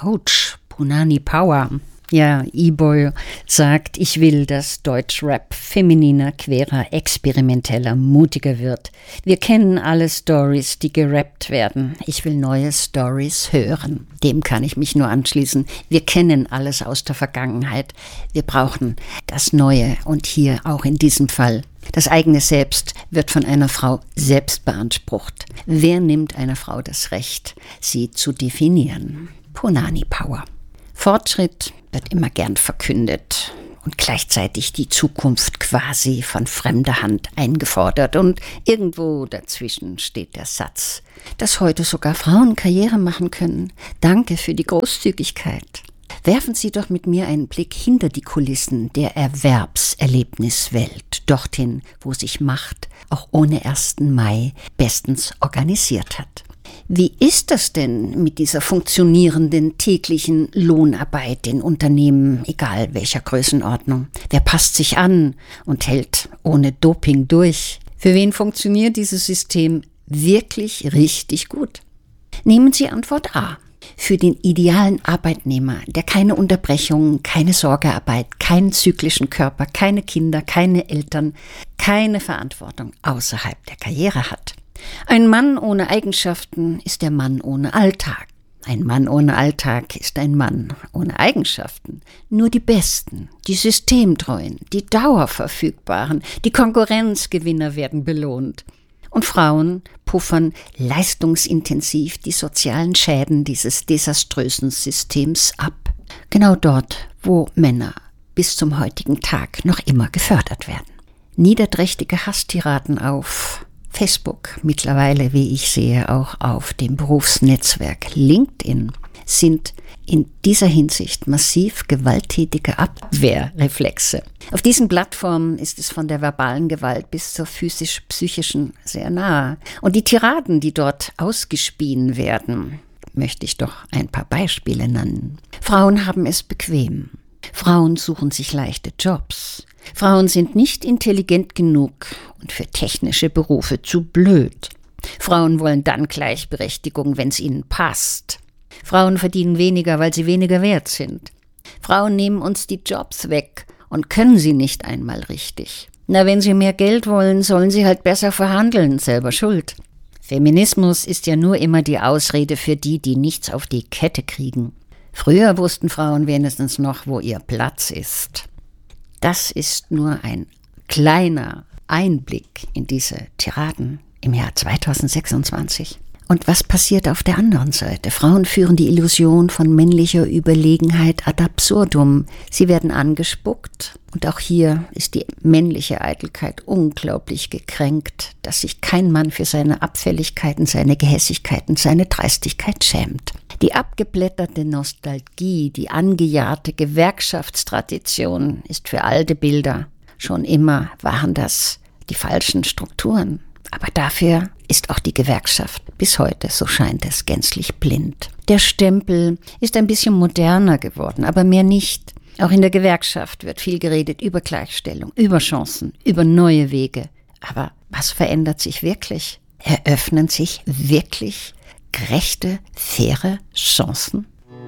Autsch, Punani Power. Ja, E-Boy sagt, ich will, dass Deutschrap femininer, querer, experimenteller, mutiger wird. Wir kennen alle Stories, die gerappt werden. Ich will neue Stories hören. Dem kann ich mich nur anschließen. Wir kennen alles aus der Vergangenheit. Wir brauchen das Neue und hier auch in diesem Fall. Das eigene Selbst wird von einer Frau selbst beansprucht. Wer nimmt einer Frau das Recht, sie zu definieren? Punani Power. Fortschritt wird immer gern verkündet und gleichzeitig die Zukunft quasi von fremder Hand eingefordert. Und irgendwo dazwischen steht der Satz, dass heute sogar Frauen Karriere machen können. Danke für die Großzügigkeit. Werfen Sie doch mit mir einen Blick hinter die Kulissen der Erwerbserlebniswelt, dorthin, wo sich Macht auch ohne 1. Mai bestens organisiert hat. Wie ist das denn mit dieser funktionierenden täglichen Lohnarbeit in Unternehmen, egal welcher Größenordnung? Wer passt sich an und hält ohne Doping durch? Für wen funktioniert dieses System wirklich richtig gut? Nehmen Sie Antwort A. Für den idealen Arbeitnehmer, der keine Unterbrechungen, keine Sorgearbeit, keinen zyklischen Körper, keine Kinder, keine Eltern, keine Verantwortung außerhalb der Karriere hat. Ein Mann ohne Eigenschaften ist der Mann ohne Alltag. Ein Mann ohne Alltag ist ein Mann ohne Eigenschaften. Nur die Besten, die Systemtreuen, die Dauerverfügbaren, die Konkurrenzgewinner werden belohnt. Und Frauen puffern leistungsintensiv die sozialen Schäden dieses desaströsen Systems ab. Genau dort, wo Männer bis zum heutigen Tag noch immer gefördert werden. Niederträchtige Hasstiraden auf Facebook, mittlerweile, wie ich sehe, auch auf dem Berufsnetzwerk LinkedIn, sind in dieser Hinsicht massiv gewalttätige Abwehrreflexe. Auf diesen Plattformen ist es von der verbalen Gewalt bis zur physisch-psychischen sehr nahe. Und die Tiraden, die dort ausgespien werden, möchte ich doch ein paar Beispiele nennen. Frauen haben es bequem. Frauen suchen sich leichte Jobs. Frauen sind nicht intelligent genug und für technische Berufe zu blöd. Frauen wollen dann Gleichberechtigung, wenn es ihnen passt. Frauen verdienen weniger, weil sie weniger wert sind. Frauen nehmen uns die Jobs weg und können sie nicht einmal richtig. Na, wenn sie mehr Geld wollen, sollen sie halt besser verhandeln, selber schuld. Feminismus ist ja nur immer die Ausrede für die, die nichts auf die Kette kriegen. Früher wussten Frauen wenigstens noch, wo ihr Platz ist. Das ist nur ein kleiner Einblick in diese Tiraden im Jahr 2026. Und was passiert auf der anderen Seite? Frauen führen die Illusion von männlicher Überlegenheit ad absurdum. Sie werden angespuckt und auch hier ist die männliche Eitelkeit unglaublich gekränkt, dass sich kein Mann für seine Abfälligkeiten, seine Gehässigkeiten, seine Dreistigkeit schämt. Die abgeblätterte Nostalgie, die angejahrte Gewerkschaftstradition ist für alte Bilder. Schon immer waren das die falschen Strukturen. Aber dafür ist auch die Gewerkschaft bis heute, so scheint es, gänzlich blind. Der Stempel ist ein bisschen moderner geworden, aber mehr nicht. Auch in der Gewerkschaft wird viel geredet über Gleichstellung, über Chancen, über neue Wege. Aber was verändert sich wirklich? Eröffnen sich wirklich gerechte, faire Chancen?